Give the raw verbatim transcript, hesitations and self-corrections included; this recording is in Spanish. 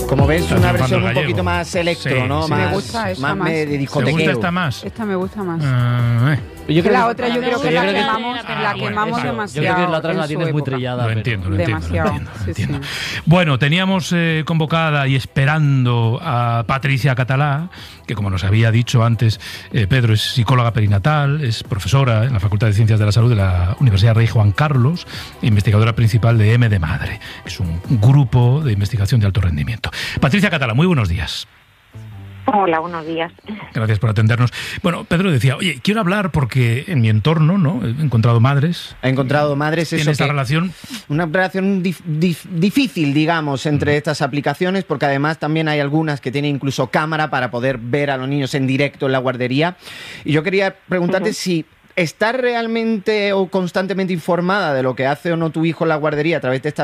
Como ves, Está una triunfando versión el un gallego. poquito más electro, Sí, ¿no? sí. Más, Me gusta esa más, más. de ¿Te discotequeo. gusta esta más? Esta me gusta más. Ah, eh. Yo creo la que- otra yo Sí, creo que yo la creo que- quemamos, Ah, la bueno, quemamos eso. demasiado. Yo creo que la otra en la su tienes muy época. trillada. Lo pero- entiendo, lo entiendo, lo Demasiado, entiendo, lo sí, entiendo. sí. Bueno, teníamos eh, convocada y esperando a Patricia Catalá, que como nos había dicho antes, eh, Pedro es psicóloga perinatal, es profesora en la Facultad de Ciencias de la Salud de la Universidad Rey Juan Carlos, investigadora principal de M de Madre, que es un grupo de investigación de alto rendimiento. Patricia Catalá, muy buenos días. Hola, buenos días. Gracias por atendernos. Bueno, Pedro decía, oye, quiero hablar porque en mi entorno, ¿no? He encontrado madres. Ha encontrado madres Tiene eso esta que- relación. Una relación dif- dif- difícil, digamos, entre estas aplicaciones, porque además también hay algunas que tienen incluso cámara para poder ver a los niños en directo en la guardería. Y yo quería preguntarte Ujú. si estás realmente o constantemente informada de lo que hace o no tu hijo en la guardería a través de estas